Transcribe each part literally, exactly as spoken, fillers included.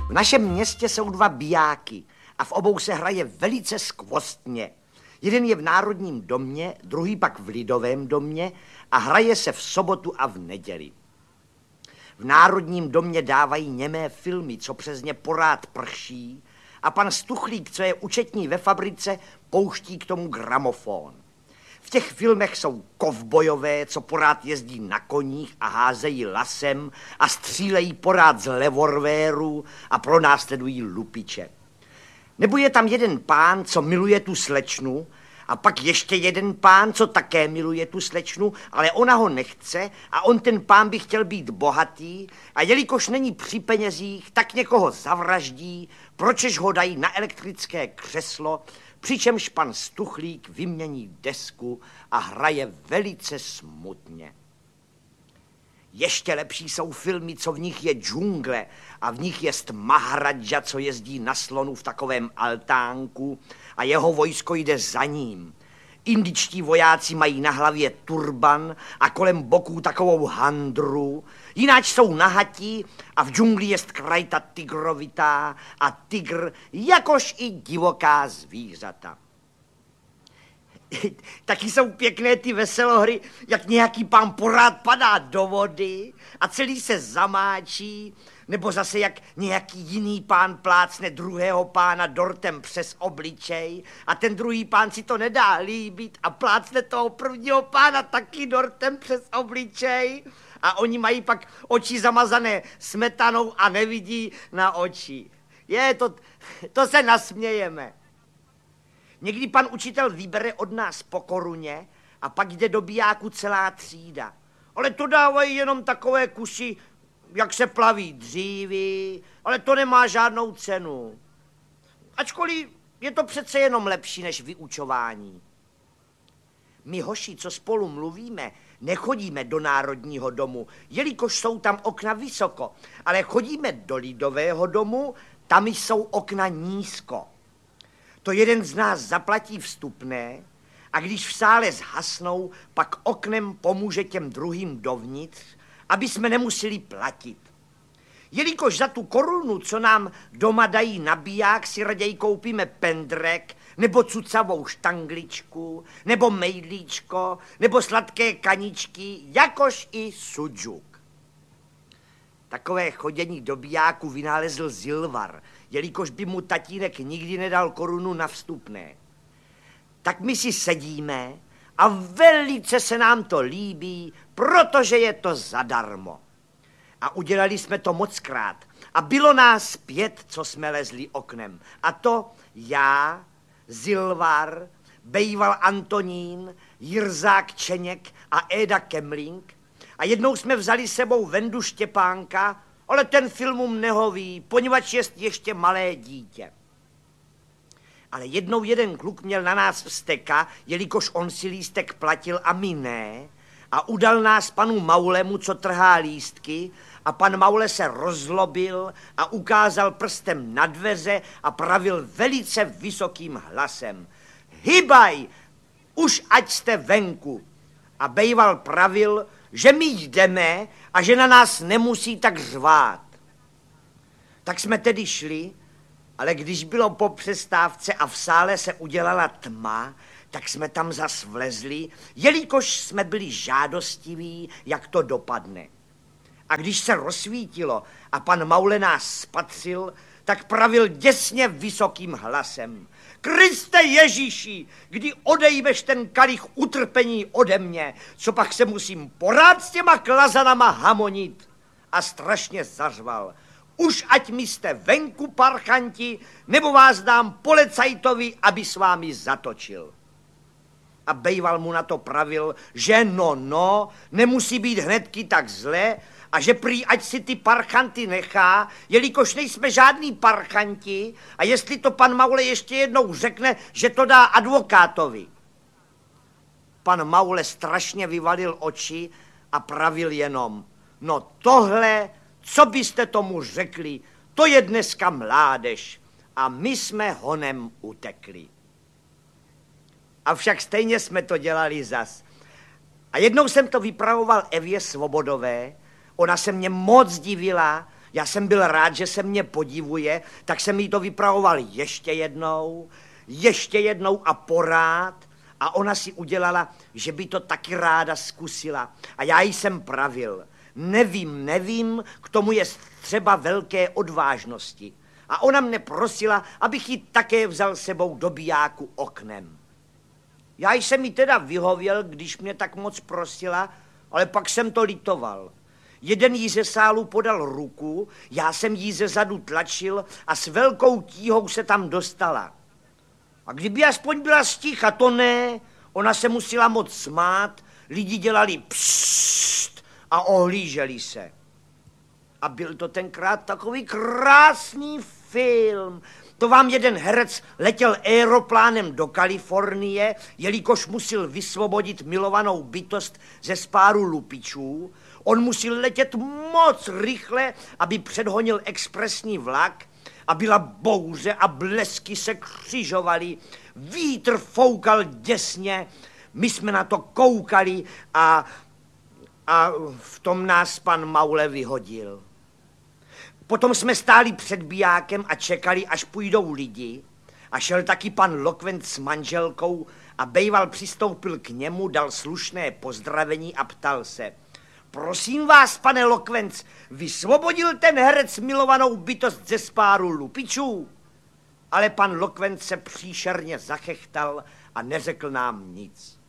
V našem městě jsou dva bijáky a v obou se hraje velice skvostně. Jeden je v Národním domě, druhý pak v Lidovém domě a hraje se v sobotu a v neděli. V Národním domě dávají němé filmy, co přes ně porád prší, a pan Stuchlík, co je účetní ve fabrice, pouští k tomu gramofon. V těch filmech jsou kovbojové, co porád jezdí na koních a házejí lasem a střílejí porád z levorvéru a pronásledují lupiče. Nebo je tam jeden pán, co miluje tu slečnu, a pak ještě jeden pán, co také miluje tu slečnu, ale ona ho nechce a on ten pán by chtěl být bohatý a jelikož není při penězích, tak někoho zavraždí, pročež ho dají na elektrické křeslo, přičemž pan Stuchlík vymění desku a hraje velice smutně. Ještě lepší jsou filmy, co v nich je džungle a v nich jest Maharadža, co jezdí na slonu v takovém altánku a jeho vojsko jde za ním. Indičtí vojáci mají na hlavě turban a kolem boků takovou handru, jináč jsou nahatí a v džungli jest krajta tygrovitá a tygr, jakož i divoká zvířata. Taky jsou pěkné ty veselohry, jak nějaký pán porád padá do vody a celý se zamáčí, nebo zase jak nějaký jiný pán plácne druhého pána dortem přes obličej a ten druhý pán si to nedá líbit a plácne toho prvního pána taky dortem přes obličej a oni mají pak oči zamazané smetanou a nevidí na oči. Je, to, to se nasmějeme. Někdy pan učitel vybere od nás po koruně a pak jde do bijáku celá třída. Ale to dávají jenom takové kusy, jak se plaví dřívy, ale to nemá žádnou cenu. Ačkoliv je to přece jenom lepší než vyučování. My hoši, co spolu mluvíme, nechodíme do Národního domu, jelikož jsou tam okna vysoko, ale chodíme do Lidového domu, tam jsou okna nízko. To jeden z nás zaplatí vstupné a když v sále zhasnou, pak oknem pomůže těm druhým dovnitř, aby jsme nemuseli platit. Jelikož za tu korunu, co nám doma dají na biják, si raději koupíme pendrek, nebo cucavou štangličku, nebo mejdlíčko, nebo sladké kaničky, jakož i sudžuk. Takové chodění do bijáku vynálezl Zilvar, jelikož by mu tatínek nikdy nedal korunu na vstupné. Tak my si sedíme a velice se nám to líbí, protože je to zadarmo. A udělali jsme to mockrát. A bylo nás pět, co jsme lezli oknem. A to já, Zilvar, bejval Antonín, Jirzák Čeněk a Éda Kemling. A jednou jsme vzali sebou Vendu Štěpánka, ale ten filmům nehoví, poněvadž jest ještě malé dítě. Ale jednou jeden kluk měl na nás vzteka, jelikož on si lístek platil a my ne, a udal nás panu Maulemu, co trhá lístky, a pan Maule se rozlobil a ukázal prstem na dveře a pravil velice vysokým hlasem. Hybaj, už ať jste venku. A bejval pravil, že my jdeme a že na nás nemusí tak řvát. Tak jsme tedy šli, ale když bylo po přestávce a v sále se udělala tma, tak jsme tam zas vlezli, jelikož jsme byli žádostiví, jak to dopadne. A když se rozsvítilo a pan Maule nás spatřil, tak pravil děsně vysokým hlasem. Kriste Ježíši, kdy odejmeš ten kalich utrpení ode mě, co pak se musím porád s těma klazanama hamonit. A strašně zařval. Už ať mi jste venku, parchanti, nebo vás dám policajtovi, aby s vámi zatočil. A bejval mu na to pravil, že no, no, nemusí být hnedky tak zle a že prý ať si ty parchanty nechá, jelikož nejsme žádný parchanti a jestli to pan Maule ještě jednou řekne, že to dá advokátovi. Pan Maule strašně vyvalil oči a pravil jenom, no tohle, co byste tomu řekli, to je dneska mládež a my jsme honem utekli. Avšak stejně jsme to dělali zas. A jednou jsem to vypravoval Evě Svobodové, ona se mě moc divila, Já jsem byl rád, že se mě podivuje, tak jsem jí to vypravoval ještě jednou, ještě jednou a porád. A ona si udělala, že by to taky ráda zkusila. A já jí jsem pravil. Nevím, nevím, k tomu je třeba velké odvážnosti. A ona mne prosila, abych ji také vzal sebou do bijáku oknem. Já jsem jí teda vyhověl, když mě tak moc prosila, ale pak jsem to litoval. Jeden jí ze sálu podal ruku, já jsem jí ze zadu tlačil a s velkou tíhou se tam dostala. A kdyby aspoň byla sticha, to ne, ona se musela moc smát, lidi dělali psst a ohlíželi se. A byl to tenkrát takový krásný film. To vám jeden herec letěl aeroplánem do Kalifornie, jelikož musel vysvobodit milovanou bytost ze spáru lupičů. On musel letět moc rychle, aby předhonil expresní vlak, a byla bouře a blesky se křižovaly. Vítr foukal děsně, my jsme na to koukali a, a v tom nás pan Maule vyhodil. Potom jsme stáli před bijákem a čekali, až půjdou lidi. A šel taky pan Lokvenc s manželkou a bejval přistoupil k němu, dal slušné pozdravení a ptal se. Prosím vás, pane Lokvenc, vysvobodil ten herec milovanou bytost ze spáru lupičů? Ale pan Lokvenc se příšerně zachechtal a neřekl nám nic.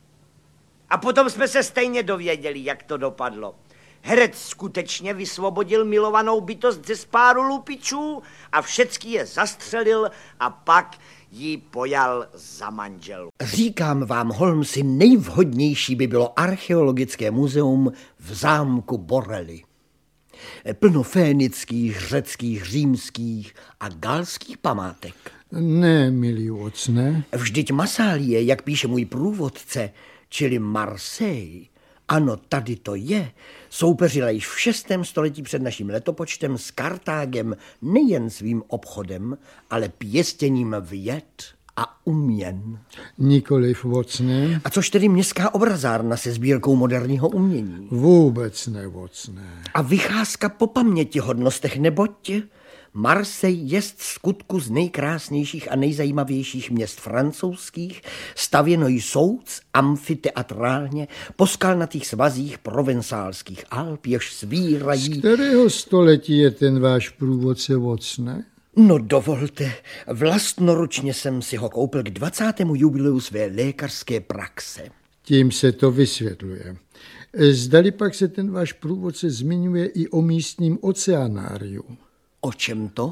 A potom jsme se stejně dověděli, jak to dopadlo. Herec skutečně vysvobodil milovanou bytost ze spáru lupičů a všecky je zastřelil a pak ji pojal za manželu. Říkám vám, Holmesi, nejvhodnější by bylo archeologické muzeum v zámku Borelli. Plno fénických, řeckých, římských a galských památek. Ne, milý ocne. Vždyť Massalie, jak píše můj průvodce, čili Marseille, ano, tady to je, soupeřila již v šestém století před naším letopočtem s Kartágem nejen svým obchodem, ale pěstěním věd a uměn. Nikoliv, vocne. A což tedy městská obrazárna se sbírkou moderního umění? Vůbec ne, vocne. A vycházka po pamětihodnostech, neboť Marseille jest skutku z nejkrásnějších a nejzajímavějších měst francouzských, stavěno jsouc amfiteatrálně po skalnatých svazích provencálských Alp, jež svírají... Z kterého století je ten váš průvodce, vocne? No dovolte, vlastnoručně jsem si ho koupil k dvacátému jubileu své lékařské praxe. Tím se to vysvětluje. Zdali pak se ten váš průvodce zmiňuje i o místním oceanáriu. O čem to?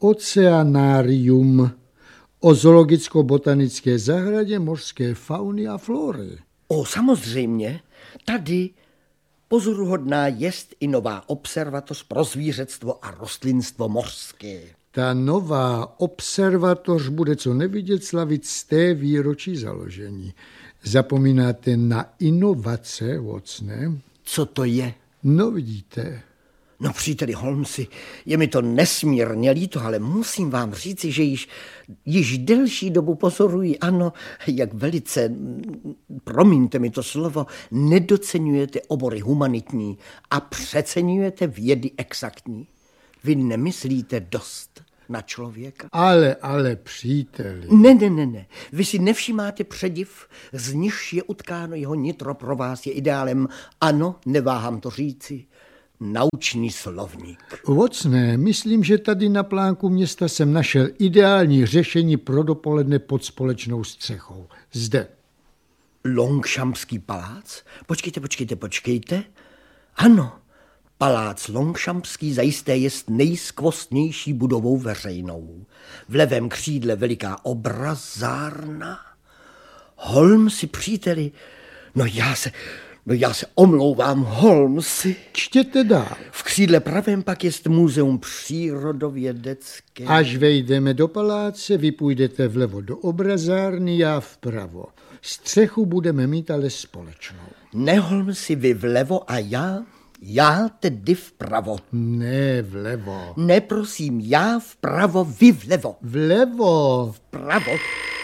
Oceanárium. O zoologicko-botanické zahradě mořské fauny a flory. O, samozřejmě. Tady pozoruhodná jest i nová observatoř pro zvířectvo a rostlinstvo mořské. Ta nová observatoř bude co nevidět slavit z té výročí založení. Zapomínáte na inovace, vocne? Co to je? No vidíte. No příteli Holmesi, je mi to nesmírně líto, ale musím vám říci, že již, již delší dobu pozoruji, ano, jak velice, promiňte mi to slovo, nedoceňujete obory humanitní a přeceňujete vědy exaktní. Vy nemyslíte dost na člověka? Ale, ale, příteli. Ne, ne, ne, ne. Vy si nevšímáte přediv, z nichž je utkáno jeho nitro, pro vás je ideálem. Ano, neváhám to říci. Naučný slovník. Vocné, myslím, že tady na plánku města jsem našel ideální řešení pro dopoledne pod společnou střechou. Zde. Longchampský palác? Počkejte, počkejte, počkejte. Ano, palác Longchampský zajisté jest nejskvostnější budovou veřejnou. V levém křídle veliká obrazárna. Holmesi, příteli, no já se... No já se omlouvám, Holmesi. Čtěte dál. V křídle pravém pak jest muzeum přírodovědecké. Až vejdeme do paláce, vy půjdete vlevo do obrazárny, já vpravo. Střechu budeme mít ale společnou. Ne, Holmesi, vy vlevo a já? Já tedy vpravo. Ne, vlevo. Ne, prosím, já vpravo, vy vlevo. Vlevo. Vpravo.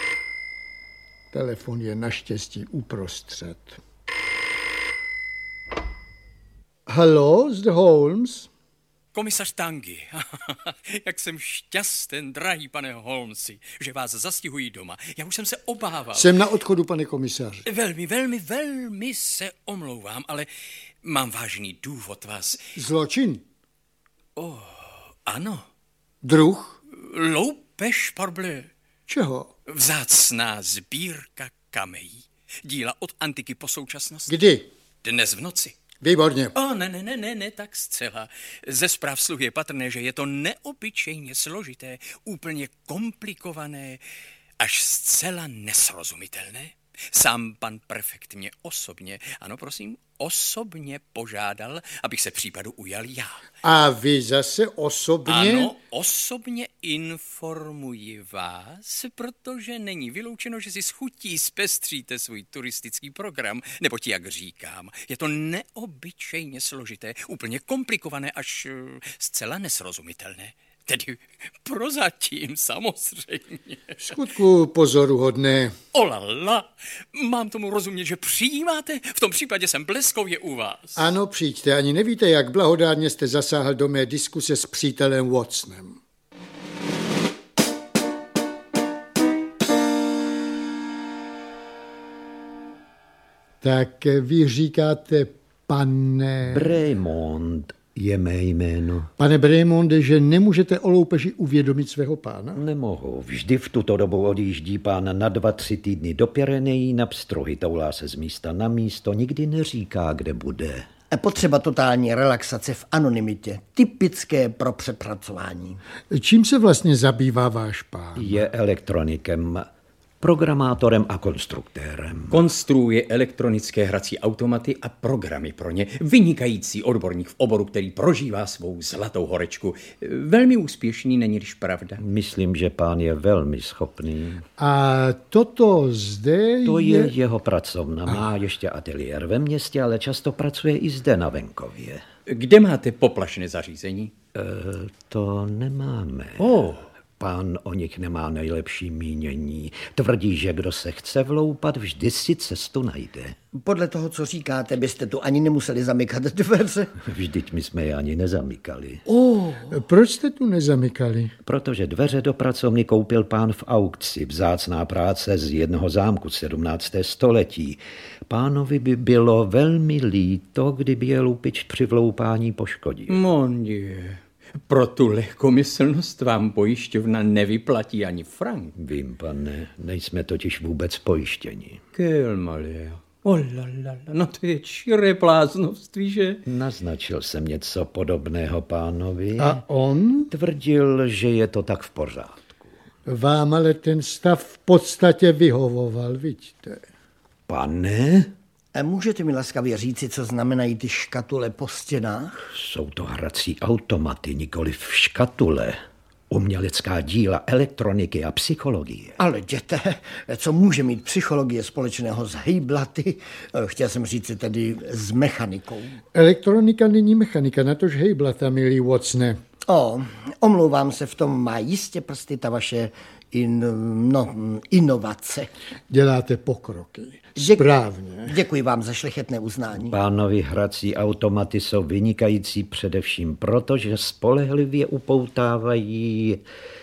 Telefon je naštěstí uprostřed. Hallo, zde Holmes? komisař Tangy. Jak jsem šťasten, drahý pane Holmesi, že vás zastihují doma. Já už jsem se obával. Jsem na odchodu, pane komisaři. Velmi, velmi, velmi se omlouvám, ale mám vážný důvod vás... Zločin? Oh, ano. Druh? Loupež, parbleu. Čeho? Vzácná sbírka kamejí. Díla od antiky po současnost. Kdy? Dnes v noci. Výborně. O, ne, ne, ne, ne, ne, tak zcela. Ze zpráv sluh je patrné, že je to neobyčejně složité, úplně komplikované, až zcela nesrozumitelné. Sám pan prefekt mě osobně, ano prosím, osobně požádal, abych se případu ujal já. A vy zase osobně? Ano, osobně informuji vás, protože není vyloučeno, že si s chutí zpestříte svůj turistický program, neboť jak říkám, je to neobyčejně složité, úplně komplikované, až uh, zcela nesrozumitelné. Tedy prozatím samozřejmě. V skutku pozoruhodné. Olala, mám tomu rozumět, že přijímáte? V tom případě jsem bleskově u vás. Ano, přijďte, ani nevíte, jak blahodárně jste zasáhl do mé diskuse s přítelem Watsonem. Tak vy říkáte, pane... Bremond je mé jméno. Pane Bremonde, že nemůžete o loupeži uvědomit svého pána? Nemohu. Vždy v tuto dobu odjíždí pán na dva, tři týdny do Pyrenejí na pstrohy, toulá se z místa na místo, nikdy neříká, kde bude. Potřeba totální relaxace v anonymitě, typické pro přepracování. Čím se vlastně zabývá váš pán? Je elektronikem, programátorem a konstruktérem. Konstruuje elektronické hrací automaty a programy pro ně. Vynikající odborník v oboru, který prožívá svou zlatou horečku. Velmi úspěšný, není-liž pravda? Myslím, že pán je velmi schopný. A toto zde To je... je jeho pracovna. Má ještě ateliér ve městě, ale často pracuje i zde na venkově. Kde máte poplašné zařízení? E, to nemáme. Oh. Pán o nich nemá nejlepší mínění. Tvrdí, že kdo se chce vloupat, vždy si cestu najde. Podle toho, co říkáte, byste tu ani nemuseli zamykat dveře. Vždyť my jsme je ani nezamykali. Oh. Proč jste tu nezamykali? Protože dveře do pracovny koupil pán v aukci, vzácná práce z jednoho zámku sedmnáctého století. Pánovi by bylo velmi líto, kdyby je lupič při vloupání poškodil. Mon Dieu. Pro tu lehkomyslnost vám pojišťovna nevyplatí ani frank. Vím, pane, nejsme totiž vůbec pojištěni. Quel malheur. Oh la la la, no to je čiré bláznovství, že? Naznačil jsem něco podobného pánovi. A on? Tvrdil, že je to tak v pořádku. Vám ale ten stav v podstatě vyhovoval, vidíte. Pane? Můžete mi laskavě říci, co znamenají ty škatule po stěnách? Jsou to hrací automaty, nikoli v škatule. Umělecká díla elektroniky a psychologie. Ale jděte, co může mít psychologie společného s hejblaty? Chtěl jsem říct tedy s mechanikou. Elektronika není mechanika, natož hejblata, milý Watsone. O, omlouvám se, v tom má jistě prsty ta vaše in, no, inovace. Děláte pokroky. Děk, Správně. Děkuji vám za šlechetné uznání. Pánovi hrací automaty jsou vynikající především proto, že spolehlivě upoutávají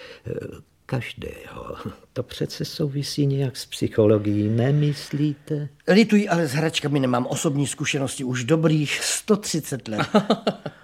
každého. To přece souvisí nějak s psychologií, nemyslíte? Lituji, ale s hračkami nemám osobní zkušenosti už dobrých sto třicet let.